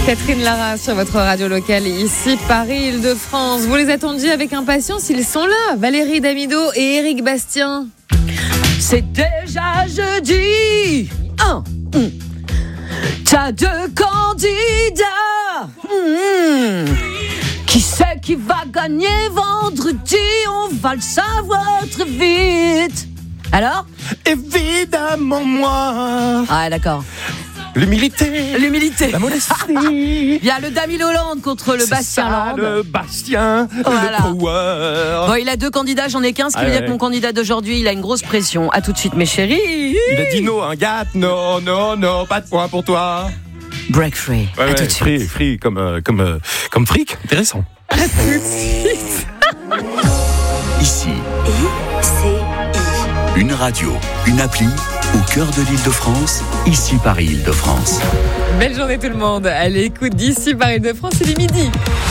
Catherine Lara sur votre radio locale, ici Paris-Île-de-France. Vous les attendiez avec impatience, ils sont là. Valérie Damido et Éric Bastien. C'est déjà jeudi. T'as deux candidats. Qui c'est qui va gagner vendredi? On va le savoir très vite. Alors? Évidemment moi. Ah d'accord. L'humilité, la modestie. Il y a le Damien Hollande contre le Bastien Land. Le Bastien, voilà. Le power. Bon, il a deux candidats, j'en ai qu'un, ce qui veut dire que mon candidat d'aujourd'hui, il a une grosse pression. À tout de suite, mes chéris. Il a dit non, un gars. Non, pas de point pour toi. Break free. À tout de suite. Free comme fric. Intéressant. À tout de suite. Ici, une radio, une appli au cœur de l'Île-de-France, ici Paris-Île-de-France. Belle journée tout le monde. À l'écoute d'ici Paris-Île-de-France, il est midi.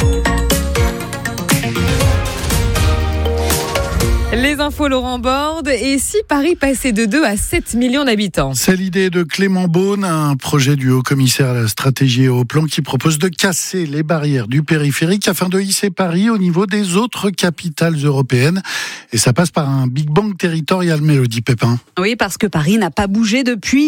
Les infos, Laurent Borde. Et si Paris passait de 2 à 7 millions d'habitants? C'est l'idée de Clément Beaune, un projet du Haut-Commissaire à la stratégie et au plan qui propose de casser les barrières du périphérique afin de hisser Paris au niveau des autres capitales européennes. Et ça passe par un Big Bang territorial, Mélodie Pépin. Oui, parce que Paris n'a pas bougé depuis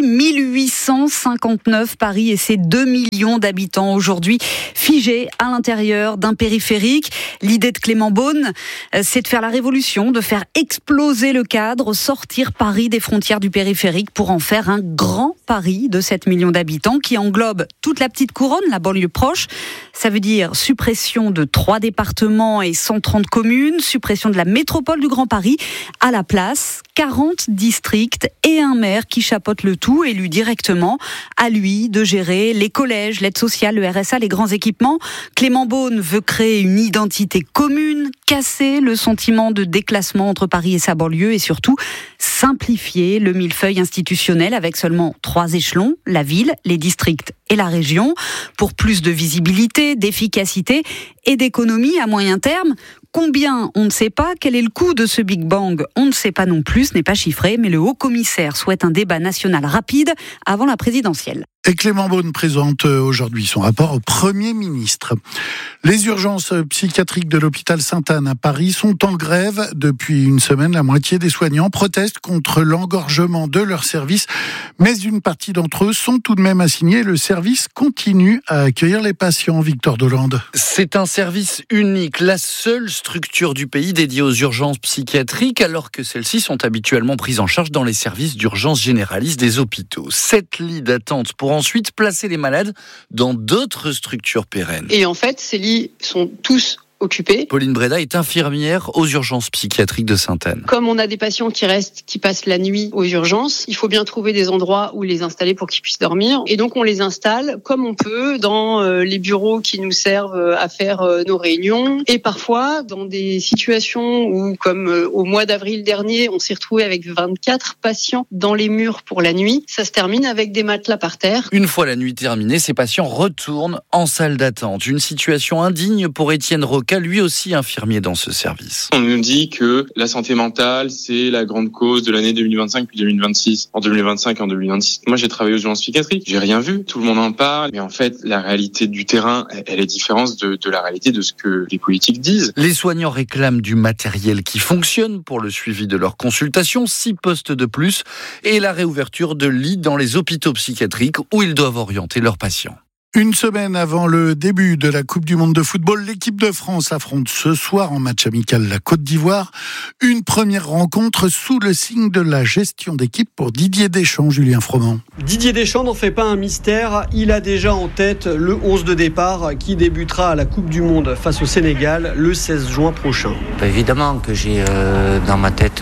1859. Paris et ses 2 millions d'habitants aujourd'hui figés à l'intérieur d'un périphérique. L'idée de Clément Beaune, c'est de faire la révolution, de faire exploser le cadre, sortir Paris des frontières du périphérique pour en faire un grand Paris de 7 millions d'habitants qui englobe toute la petite couronne, la banlieue proche. Ça veut dire suppression de 3 départements et 130 communes, suppression de la métropole du Grand Paris, à la place 40 districts et un maire qui chapeaute le tout, élu directement, à lui de gérer les collèges, l'aide sociale, le RSA, les grands équipements. Clément Beaune veut créer une identité commune, casser le sentiment de déclassement entre Paris et sa banlieue et surtout simplifier le millefeuille institutionnel avec seulement 3 échelons, la ville, les districts et la région, pour plus de visibilité, d'efficacité et d'économie à moyen terme. Combien, on ne sait pas. Quel est le coût de ce Big Bang? On ne sait pas non plus, ce n'est pas chiffré, mais le Haut-Commissaire souhaite un débat national rapide avant la présidentielle. Et Clément Beaune présente aujourd'hui son rapport au Premier ministre. Les urgences psychiatriques de l'hôpital Sainte-Anne à Paris sont en grève depuis une semaine. La moitié des soignants protestent contre l'engorgement de leur service, mais une partie d'entre eux sont tout de même assignés. Le service continue à accueillir les patients. Victor Dolande. C'est un service unique, la seule structure du pays dédiée aux urgences psychiatriques, alors que celles-ci sont habituellement prises en charge dans les services d'urgence généralistes des hôpitaux. 7 lits d'attente pour ensuite placer les malades dans d'autres structures pérennes. Et en fait, ces lits sont tous occupés. Pauline Breda est infirmière aux urgences psychiatriques de Sainte-Anne. Comme on a des patients qui passent la nuit aux urgences, il faut bien trouver des endroits où les installer pour qu'ils puissent dormir. Et donc on les installe comme on peut dans les bureaux qui nous servent à faire nos réunions. Et parfois dans des situations où, comme au mois d'avril dernier, on s'est retrouvé avec 24 patients dans les murs pour la nuit. Ça se termine avec des matelas par terre. Une fois la nuit terminée, ces patients retournent en salle d'attente. Une situation indigne pour Étienne Roca, lui aussi infirmier dans ce service. On nous dit que la santé mentale, c'est la grande cause de l'année 2025 puis 2026. En 2025 et en 2026, moi j'ai travaillé aux urgences psychiatriques, j'ai rien vu, tout le monde en parle, mais en fait la réalité du terrain, elle est différente de la réalité de ce que les politiques disent. Les soignants réclament du matériel qui fonctionne pour le suivi de leurs consultations, 6 postes de plus et la réouverture de lits dans les hôpitaux psychiatriques où ils doivent orienter leurs patients. Une semaine avant le début de la Coupe du Monde de football, l'équipe de France affronte ce soir en match amical la Côte d'Ivoire. Une première rencontre sous le signe de la gestion d'équipe pour Didier Deschamps, Julien Froment. Didier Deschamps n'en fait pas un mystère. Il a déjà en tête le 11 de départ qui débutera à la Coupe du Monde face au Sénégal le 16 juin prochain. Évidemment que j'ai dans ma tête,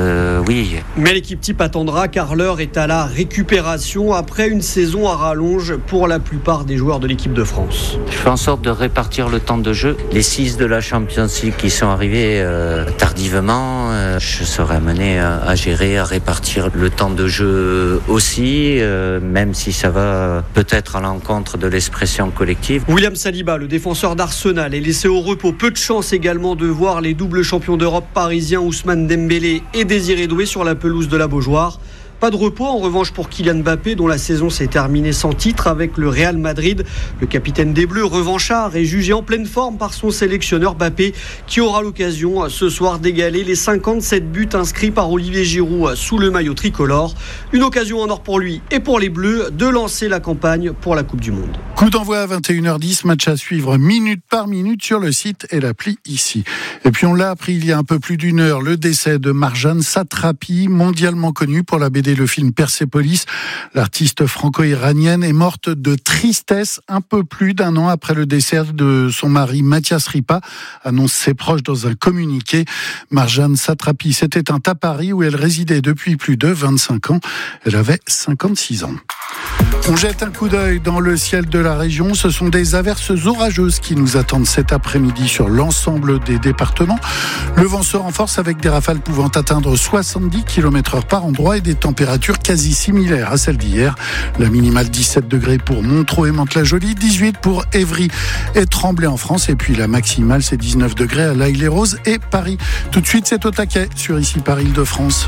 oui. Mais l'équipe type attendra car l'heure est à la récupération après une saison à rallonge pour la plupart des joueurs de l'équipe de France. Je fais en sorte de répartir le temps de jeu. Les 6 de la Champions League qui sont arrivés tardivement, je serai amené à gérer, à répartir le temps de jeu aussi, même si ça va peut-être à l'encontre de l'expression collective. William Saliba, le défenseur d'Arsenal, est laissé au repos. Peu de chance également de voir les doubles champions d'Europe parisiens Ousmane Dembélé et Désiré Doué sur la pelouse de la Beaujoire. Pas de repos en revanche pour Kylian Mbappé, dont la saison s'est terminée sans titre avec le Real Madrid. Le capitaine des Bleus, revanchard, est jugé en pleine forme par son sélectionneur Mbappé, qui aura l'occasion ce soir d'égaler les 57 buts inscrits par Olivier Giroud sous le maillot tricolore. Une occasion en or pour lui et pour les Bleus de lancer la campagne pour la Coupe du Monde. Coup d'envoi à 21h10, match à suivre minute par minute sur le site et l'appli ici. Et puis on l'a appris il y a un peu plus d'une heure, le décès de Marjane Satrapi, mondialement connue pour la BD et le film Persépolis. L'artiste franco-iranienne est morte de tristesse un peu plus d'un an après le décès de son mari Mathias Ripa, annonce ses proches dans un communiqué. Marjane Satrapi s'est éteinte à Paris où elle résidait depuis plus de 25 ans. Elle avait 56 ans. On jette un coup d'œil dans le ciel de la région. Ce sont des averses orageuses qui nous attendent cet après-midi sur l'ensemble des départements. Le vent se renforce avec des rafales pouvant atteindre 70 km/h par endroit et des températures quasi similaires à celles d'hier. La minimale 17 degrés pour Montreux et Mantes-la-Jolie, 18 pour Évry et Tremblay en France. Et puis la maximale, c'est 19 degrés à L'Haÿ-les-Roses et Paris. Tout de suite, c'est au taquet sur Ici Paris Île-de-France.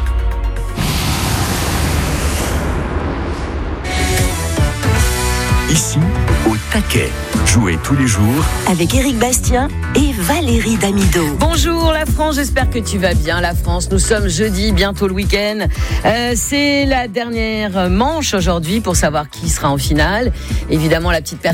Ici, au taquet. Jouez tous les jours avec Éric Bastien et Valérie Damido. Bonjour la France, j'espère que tu vas bien la France. Nous sommes jeudi, bientôt le week-end. C'est la dernière manche aujourd'hui pour savoir qui sera en finale. Évidemment la petite